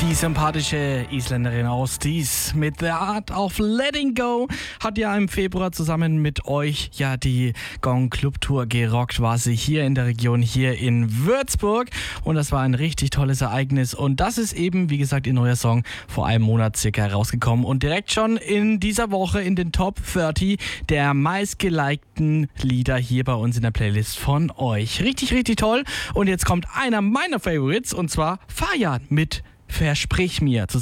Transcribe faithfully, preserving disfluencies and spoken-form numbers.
Die sympathische Isländerin aus Dies mit The Art of Letting Go hat ja im Februar zusammen mit euch ja die Gong Club Tour gerockt, war sie hier in der Region, hier in Würzburg, und das war ein richtig tolles Ereignis, und das ist eben, wie gesagt, ihr neuer Song vor einem Monat circa rausgekommen und direkt schon in dieser Woche in den Top dreißig der meistgelikten Lieder hier bei uns in der Playlist von euch. Richtig, richtig toll, und jetzt kommt einer meiner Favorites, und zwar Fajan mit Versprich mir.